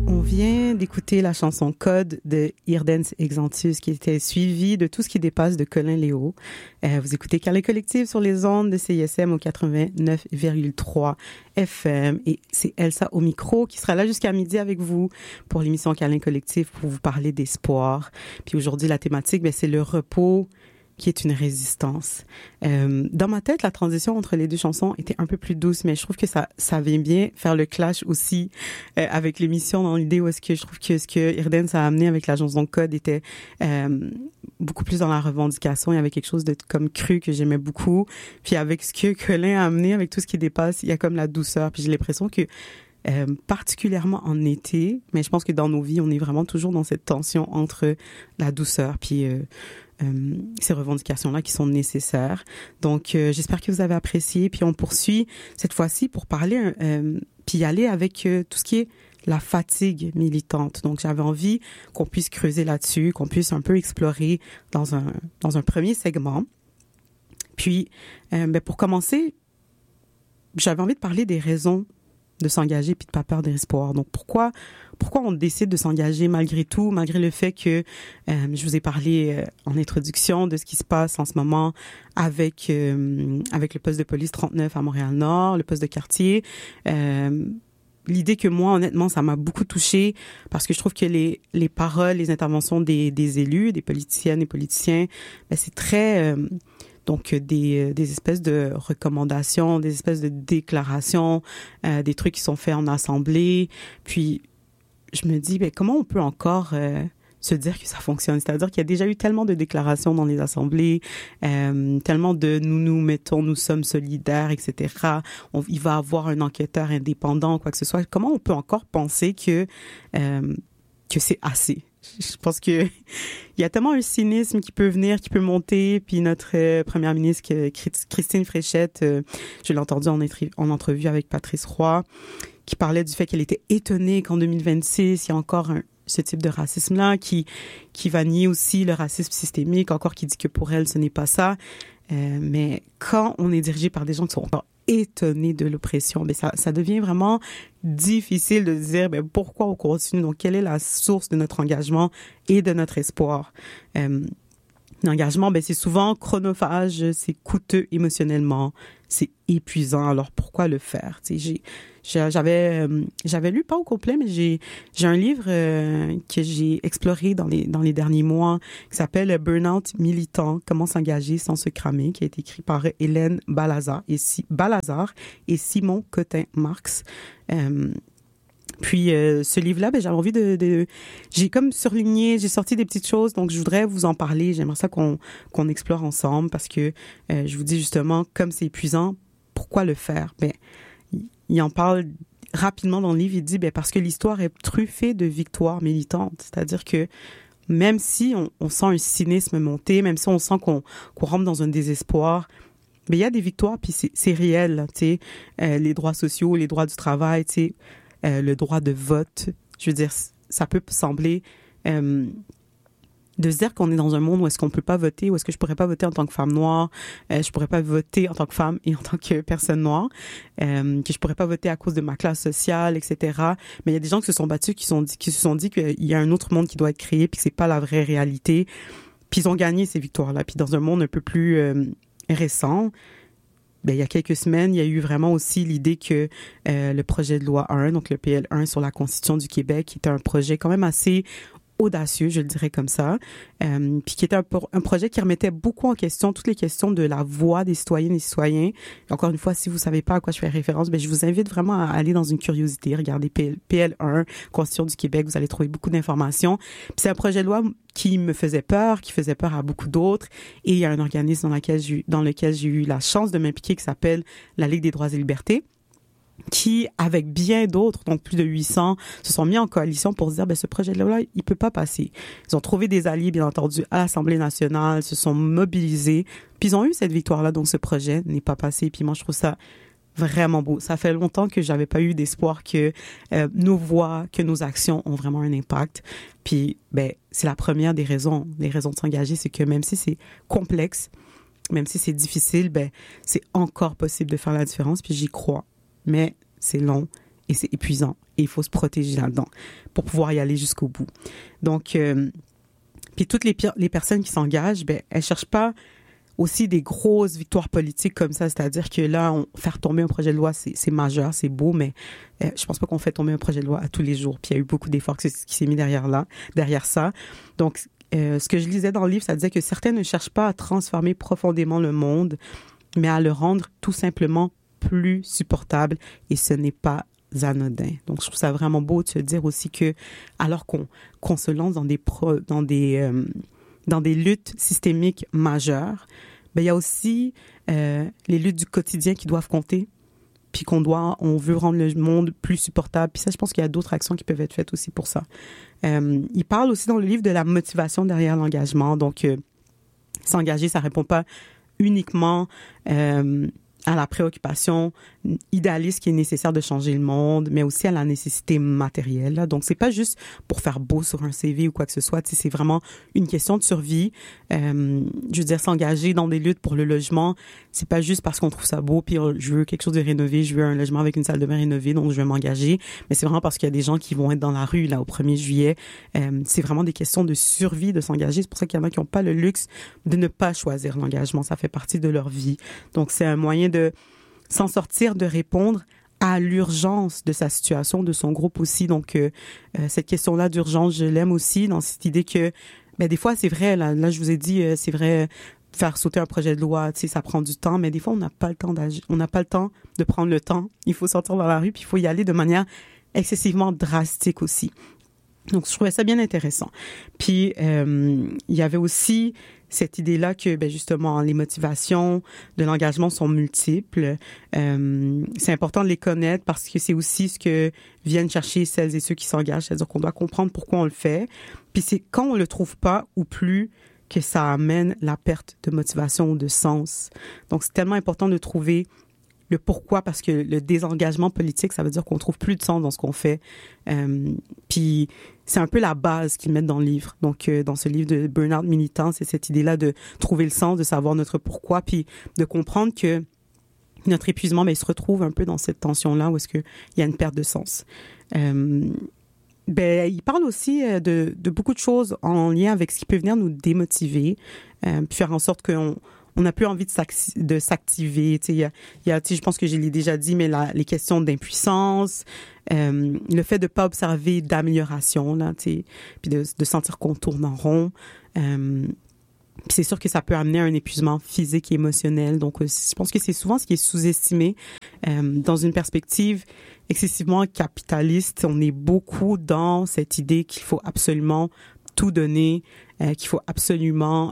On vient d'écouter la chanson Code de Irdens Exantius qui était suivie de Tout ce qui dépasse de Colin Léo. Vous écoutez Carlet Collective sur les ondes de CISM au 89,3 FM et c'est Elsa au micro qui sera là jusqu'à midi avec vous pour l'émission Carlet Collective pour vous parler d'espoir. Puis aujourd'hui, la thématique, c'est le repos qui est une résistance. Dans ma tête, la transition entre les deux chansons était un peu plus douce, mais je trouve que ça vient bien faire le clash aussi avec l'émission dans l'idée où est-ce que je trouve que ce que Irdens a amené avec la chanson Code était beaucoup plus dans la revendication. Il y avait quelque chose de comme cru que j'aimais beaucoup. Puis avec ce que Colin a amené, avec tout ce qui dépasse, il y a comme la douceur. Puis j'ai l'impression que particulièrement en été, mais je pense que dans nos vies, on est vraiment toujours dans cette tension entre la douceur puis ces revendications-là qui sont nécessaires. Donc, j'espère que vous avez apprécié. Puis on poursuit cette fois-ci pour parler, puis y aller avec tout ce qui est la fatigue militante. Donc, j'avais envie qu'on puisse creuser là-dessus, qu'on puisse un peu explorer dans un premier segment. Puis, pour commencer, j'avais envie de parler des raisons de s'engager puis de pas perdre espoir. Donc, pourquoi on décide de s'engager malgré tout, malgré le fait que je vous ai parlé en introduction de ce qui se passe en ce moment avec le poste de police 39 à Montréal-Nord, le poste de quartier. L'idée que moi, honnêtement, ça m'a beaucoup touchée parce que je trouve que les paroles, les interventions des élus, des politiciennes et politiciens, c'est très... Donc, des espèces de recommandations, des espèces de déclarations, des trucs qui sont faits en assemblée. Puis, je me dis, comment on peut encore se dire que ça fonctionne? C'est-à-dire qu'il y a déjà eu tellement de déclarations dans les assemblées, tellement de nous mettons, nous sommes solidaires, etc. Il va y avoir un enquêteur indépendant, quoi que ce soit. Comment on peut encore penser que c'est assez? Je pense que il y a tellement un cynisme qui peut venir, qui peut monter. Puis notre première ministre, Christine Fréchette, je l'ai entendue en entrevue avec Patrice Roy, qui parlait du fait qu'elle était étonnée qu'en 2026, il y a encore ce type de racisme-là, qui va nier aussi le racisme systémique, encore qui dit que pour elle, ce n'est pas ça. Mais quand on est dirigé par des gens qui sont encore étonnés de l'oppression, ça devient vraiment difficile de dire pourquoi on continue. Donc, quelle est la source de notre engagement et de notre espoir? L'engagement, c'est souvent chronophage, c'est coûteux émotionnellement, c'est épuisant. Alors, pourquoi le faire? J'avais lu, pas au complet, mais j'ai un livre que j'ai exploré dans les derniers mois qui s'appelle Burnout militant, comment s'engager sans se cramer, qui a été écrit par Hélène Balazar et Simon Cotin-Marx. Puis ce livre-là, j'avais envie j'ai comme surligné, j'ai sorti des petites choses, donc je voudrais vous en parler. J'aimerais ça qu'on explore ensemble parce que je vous dis justement, comme c'est épuisant, pourquoi le faire? Il en parle rapidement dans le livre, il dit parce que l'histoire est truffée de victoires militantes, c'est-à-dire que même si on sent un cynisme monter, même si on sent qu'on rentre dans un désespoir, il y a des victoires puis c'est réel, tu sais, les droits sociaux, les droits du travail, tu sais. Le droit de vote, je veux dire, ça peut sembler de se dire qu'on est dans un monde où est-ce qu'on peut pas voter, où est-ce que je pourrais pas voter en tant que femme noire, je pourrais pas voter en tant que femme et en tant que personne noire, que je pourrais pas voter à cause de ma classe sociale, etc. Mais il y a des gens qui se sont battus, qui se sont dit qu'il y a un autre monde qui doit être créé puis que c'est pas la vraie réalité. Puis ils ont gagné ces victoires-là. Puis dans un monde un peu plus récent, il y a quelques semaines, il y a eu vraiment aussi l'idée que le projet de loi 1, donc le PL1 sur la Constitution du Québec, qui était un projet quand même assez audacieux, je le dirais comme ça, puis qui était un projet qui remettait beaucoup en question toutes les questions de la voix des citoyennes et citoyens. Et encore une fois, si vous savez pas à quoi je fais référence, je vous invite vraiment à aller dans une curiosité, regarder PL1, Constitution du Québec, vous allez trouver beaucoup d'informations. Puis c'est un projet de loi qui me faisait peur, qui faisait peur à beaucoup d'autres. Et il y a un organisme dans lequel j'ai eu la chance de m'impliquer qui s'appelle la Ligue des droits et libertés, qui, avec bien d'autres, donc plus de 800, se sont mis en coalition pour se dire, ce projet de loi-là, il peut pas passer. Ils ont trouvé des alliés, bien entendu, à l'Assemblée nationale, se sont mobilisés, puis ils ont eu cette victoire-là, donc ce projet n'est pas passé. Puis moi, je trouve ça vraiment beau. Ça fait longtemps que j'avais pas eu d'espoir que nos voix, que nos actions ont vraiment un impact. Puis, c'est la première des raisons de s'engager, c'est que même si c'est complexe, même si c'est difficile, c'est encore possible de faire la différence, puis j'y crois. Mais c'est long et c'est épuisant. et il faut se protéger là-dedans pour pouvoir y aller jusqu'au bout. Donc, puis toutes les personnes qui s'engagent, ben, elles cherchent pas aussi des grosses victoires politiques comme ça, c'est-à-dire que là, faire tomber un projet de loi, c'est majeur, c'est beau, mais je pense pas qu'on fait tomber un projet de loi à tous les jours. Puis il y a eu beaucoup d'efforts qui s'est mis derrière ça. Donc, ce que je lisais dans le livre, ça disait que certains ne cherchent pas à transformer profondément le monde, mais à le rendre tout simplement plus supportable, et ce n'est pas anodin. Donc, je trouve ça vraiment beau de se dire aussi que, alors qu'on se lance dans des luttes systémiques majeures, ben, il y a aussi les luttes du quotidien qui doivent compter, puis on veut rendre le monde plus supportable. Puis ça, je pense qu'il y a d'autres actions qui peuvent être faites aussi pour ça. Il parle aussi dans le livre de la motivation derrière l'engagement. Donc, s'engager, ça répond pas uniquement à la préoccupation idéaliste qui est nécessaire de changer le monde, mais aussi à la nécessité matérielle. Là. Donc, c'est pas juste pour faire beau sur un CV ou quoi que ce soit. C'est vraiment une question de survie. Je veux dire, s'engager dans des luttes pour le logement, c'est pas juste parce qu'on trouve ça beau, puis je veux quelque chose de rénové, je veux un logement avec une salle de bain rénovée, donc je vais m'engager. Mais c'est vraiment parce qu'il y a des gens qui vont être dans la rue là au 1er juillet. C'est vraiment des questions de survie, de s'engager. C'est pour ça qu'il y en a qui n'ont pas le luxe de ne pas choisir l'engagement. Ça fait partie de leur vie. Donc, c'est un moyen de s'en sortir, de répondre à l'urgence de sa situation, de son groupe aussi. Donc, cette question-là d'urgence, je l'aime aussi dans cette idée que, ben, des fois, c'est vrai, là je vous ai dit, c'est vrai, faire sauter un projet de loi, tu sais, ça prend du temps, mais des fois, on n'a pas le temps d'agir, on n'a pas le temps de prendre le temps. Il faut sortir dans la rue, puis il faut y aller de manière excessivement drastique aussi. Donc, je trouvais ça bien intéressant. Puis, il y avait aussi cette idée-là que, ben, justement, les motivations de l'engagement sont multiples. C'est important de les connaître parce que c'est aussi ce que viennent chercher celles et ceux qui s'engagent. C'est-à-dire qu'on doit comprendre pourquoi on le fait. Puis c'est quand on le trouve pas ou plus que ça amène la perte de motivation ou de sens. Donc, c'est tellement important de trouver le pourquoi, parce que le désengagement politique, ça veut dire qu'on trouve plus de sens dans ce qu'on fait. Puis c'est un peu la base qu'ils mettent dans le livre. Donc, dans ce livre de Burnout Militant, c'est cette idée-là de trouver le sens, de savoir notre pourquoi, puis de comprendre que notre épuisement, ben, il se retrouve un peu dans cette tension-là où est-ce qu'il y a une perte de sens. Ben, il parle aussi de beaucoup de choses en lien avec ce qui peut venir nous démotiver, puis faire en sorte qu'on n'a plus envie de s'activer. Tu sais, je pense que je l'ai déjà dit, mais les questions d'impuissance, le fait de pas observer d'amélioration, là, tu sais, puis de sentir qu'on tourne en rond. Puis c'est sûr que ça peut amener à un épuisement physique et émotionnel. Donc, je pense que c'est souvent ce qui est sous-estimé. Dans une perspective excessivement capitaliste, on est beaucoup dans cette idée qu'il faut absolument tout donner, qu'il faut absolument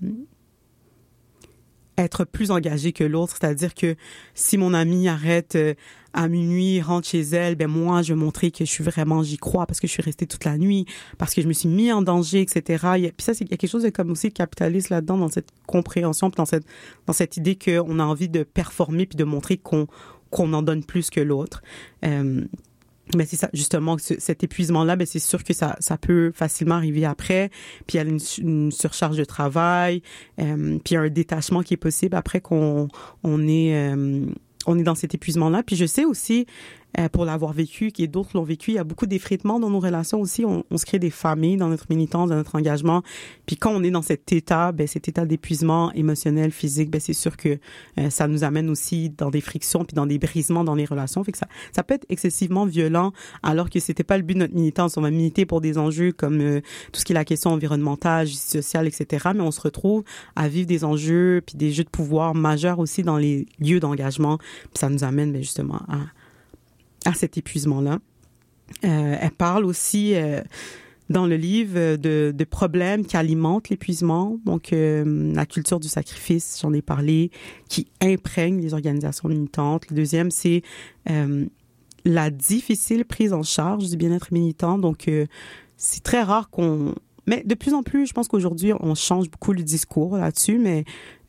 être plus engagé que l'autre. C'est-à-dire que si mon amie arrête à minuit, rentre chez elle, ben moi, je vais montrer que j'y crois parce que je suis restée toute la nuit, parce que je me suis mis en danger, etc. Puis ça, il y a quelque chose de comme aussi capitaliste là-dedans, dans cette compréhension, puis dans cette idée qu'on a envie de performer puis de montrer qu'on en donne plus que l'autre. Mais c'est ça, justement, cet épuisement-là, ben c'est sûr que ça peut facilement arriver après. Puis il y a une surcharge de travail, puis il y a un détachement qui est possible après qu'on est dans cet épuisement-là. Puis je sais aussi, pour l'avoir vécu, et d'autres l'ont vécu, il y a beaucoup d'effritement dans nos relations aussi. On se crée des familles dans notre militance, dans notre engagement. Puis quand on est dans cet état d'épuisement émotionnel, physique, ben c'est sûr que ça nous amène aussi dans des frictions puis dans des brisements dans les relations. Fait que ça peut être excessivement violent, alors que c'était pas le but de notre militance. On va militer pour des enjeux comme tout ce qui est la question environnementale, justice sociale, etc. Mais on se retrouve à vivre des enjeux puis des jeux de pouvoir majeurs aussi dans les lieux d'engagement. Puis ça nous amène justement à cet épuisement-là. Elle parle aussi dans le livre de problèmes qui alimentent l'épuisement. Donc, la culture du sacrifice, j'en ai parlé, qui imprègne les organisations militantes. Le deuxième, c'est la difficile prise en charge du bien-être militant. Donc, c'est très rare mais de plus en plus, je pense qu'aujourd'hui, on change beaucoup le discours là-dessus, mais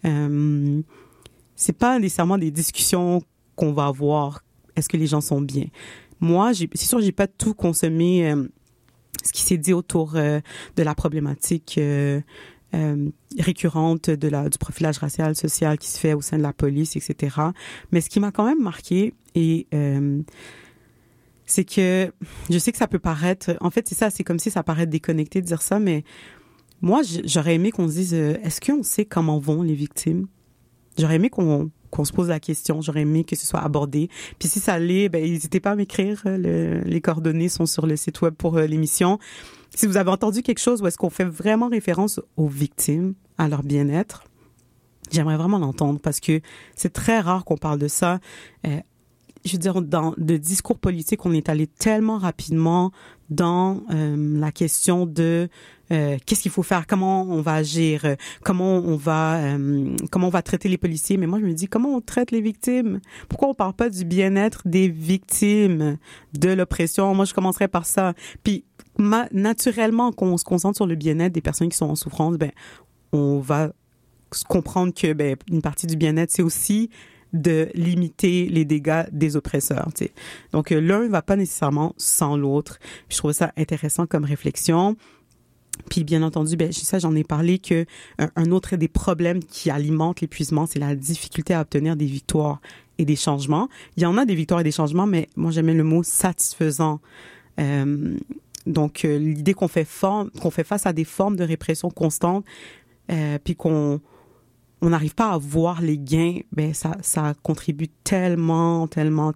c'est pas nécessairement des discussions qu'on va avoir. Est-ce que les gens sont bien? Moi, c'est sûr, j'ai pas tout consommé ce qui s'est dit autour de la problématique récurrente du profilage racial, social qui se fait au sein de la police, etc. Mais ce qui m'a quand même marqué, et c'est que je sais que ça peut paraître... En fait, c'est ça, c'est comme si ça paraît déconnecté de dire ça, mais moi, j'aurais aimé qu'on se dise, est-ce qu'on sait comment vont les victimes? J'aurais aimé qu'on se pose la question. J'aurais aimé que ce soit abordé. Puis si ça l'est, ben n'hésitez pas à m'écrire. Les coordonnées sont sur le site web pour l'émission. Si vous avez entendu quelque chose où est-ce qu'on fait vraiment référence aux victimes, à leur bien-être, j'aimerais vraiment l'entendre parce que c'est très rare qu'on parle de ça. Je veux dire, dans le discours politique, on est allé tellement rapidement dans la question de qu'est-ce qu'il faut faire, comment on va agir, comment on va traiter les policiers. Mais moi, je me dis, comment on traite les victimes? Pourquoi on parle pas du bien-être des victimes de l'oppression? Moi, je commencerais par ça. Puis, naturellement, quand on se concentre sur le bien-être des personnes qui sont en souffrance, ben, on va comprendre que ben, une partie du bien-être, c'est aussi de limiter les dégâts des oppresseurs. T'sais. Donc, l'un ne va pas nécessairement sans l'autre. Je trouve ça intéressant comme réflexion. Puis, bien entendu, ben, ça, j'en ai parlé que un autre des problèmes qui alimente l'épuisement, c'est la difficulté à obtenir des victoires et des changements. Il y en a des victoires et des changements, mais moi, j'aimais le mot satisfaisant. Donc, l'idée qu'on fait face à des formes de répression constantes, puis qu'on n'arrive pas à voir les gains, ben ça contribue tellement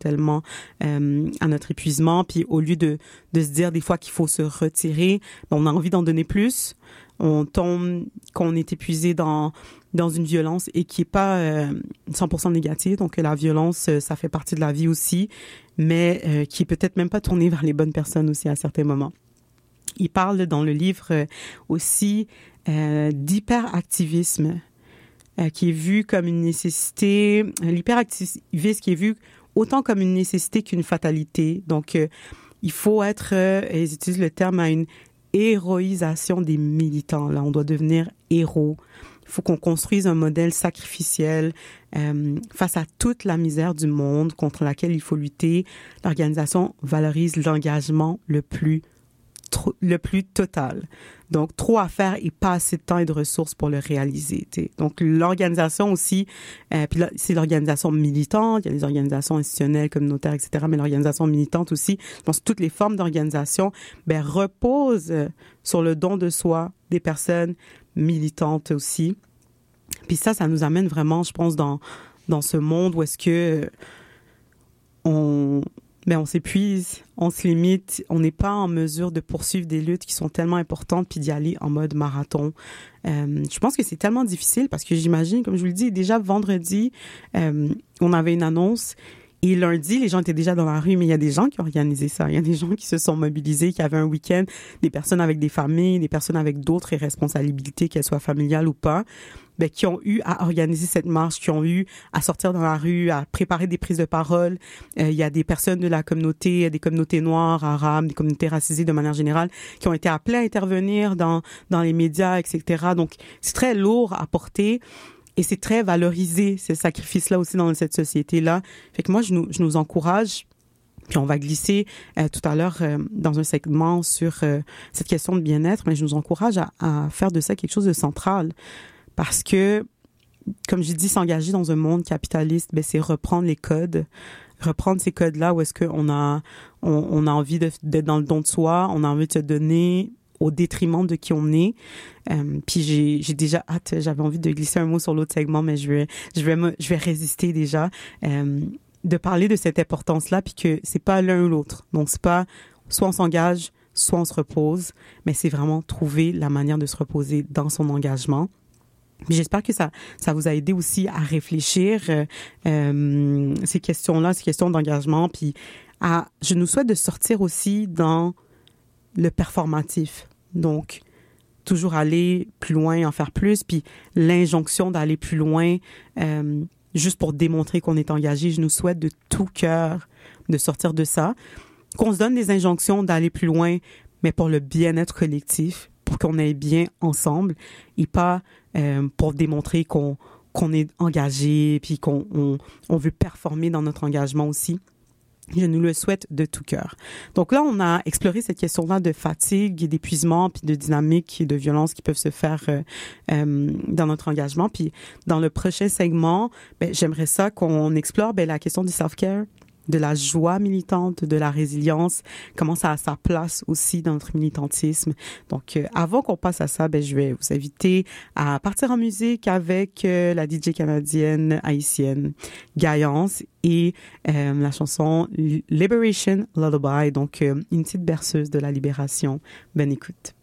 à notre épuisement. Puis au lieu de se dire des fois qu'il faut se retirer, ben on a envie d'en donner plus. On tombe, quand on est épuisé dans une violence et qui est pas 100% négative. Donc la violence, ça fait partie de la vie aussi, mais qui est peut-être même pas tournée vers les bonnes personnes aussi à certains moments. Il parle dans le livre aussi d'hyperactivisme, qui est vu comme une nécessité, l'hyperactivisme qui est vu autant comme une nécessité qu'une fatalité. Donc, il faut être, ils utilisent le terme, à une héroïsation des militants. Là, on doit devenir héros. Il faut qu'on construise un modèle sacrificiel face à toute la misère du monde contre laquelle il faut lutter. L'organisation valorise l'engagement le plus total. Donc, trop à faire et pas assez de temps et de ressources pour le réaliser. T'sais. Donc, l'organisation aussi, puis là, c'est l'organisation militante, il y a les organisations institutionnelles, communautaires, etc., mais l'organisation militante aussi, je pense que toutes les formes d'organisation ben, reposent sur le don de soi des personnes militantes aussi. Puis ça nous amène vraiment, je pense, dans ce monde où est-ce que on s'épuise, on se limite, on n'est pas en mesure de poursuivre des luttes qui sont tellement importantes puis d'y aller en mode marathon. Je pense que c'est tellement difficile parce que j'imagine, comme je vous le dis, déjà vendredi, on avait une annonce et lundi, les gens étaient déjà dans la rue, mais il y a des gens qui ont organisé ça. Il y a des gens qui se sont mobilisés, qui avaient un week-end, des personnes avec des familles, des personnes avec d'autres responsabilités, qu'elles soient familiales ou pas, ben, qui ont eu à organiser cette marche, qui ont eu à sortir dans la rue, à préparer des prises de parole. Il y a des personnes de la communauté, des communautés noires, arabes, des communautés racisées de manière générale, qui ont été appelées à intervenir dans les médias, etc. Donc, c'est très lourd à porter. Et c'est très valorisé, ce sacrifice-là aussi dans cette société-là. Fait que moi, je nous encourage, puis on va glisser tout à l'heure dans un segment sur cette question de bien-être, mais je nous encourage à faire de ça quelque chose de central. Parce que, comme j'ai dit, s'engager dans un monde capitaliste, ben, c'est reprendre les codes, reprendre ces codes-là où est-ce qu'on a envie d'être dans le don de soi, on a envie de se donner au détriment de qui on est. Puis j'ai déjà hâte, j'avais envie de glisser un mot sur l'autre segment, mais je vais résister déjà, de parler de cette importance-là, puis que c'est pas l'un ou l'autre. Donc c'est pas soit on s'engage, soit on se repose, mais c'est vraiment trouver la manière de se reposer dans son engagement. Mais j'espère que ça vous a aidé aussi à réfléchir ces questions-là, ces questions d'engagement, puis je nous souhaite de sortir aussi dans le performatif. Donc, toujours aller plus loin, en faire plus, puis l'injonction d'aller plus loin, juste pour démontrer qu'on est engagé. Je nous souhaite de tout cœur de sortir de ça, qu'on se donne des injonctions d'aller plus loin, mais pour le bien-être collectif, pour qu'on aille bien ensemble, et pas pour démontrer qu'on est engagé, puis qu'on veut performer dans notre engagement aussi. Je nous le souhaite de tout cœur. Donc là, on a exploré cette question-là de fatigue et d'épuisement, puis de dynamique et de violence qui peuvent se faire dans notre engagement. Puis dans le prochain segment, j'aimerais ça qu'on explore la question du self-care. de la joie militante, de la résilience, comment ça a sa place aussi dans notre militantisme. Donc, avant qu'on passe à ça, je vais vous inviter à partir en musique avec la DJ canadienne haïtienne Gaillance et la chanson Liberation Lullaby, donc une petite berceuse de la libération. Bonne écoute.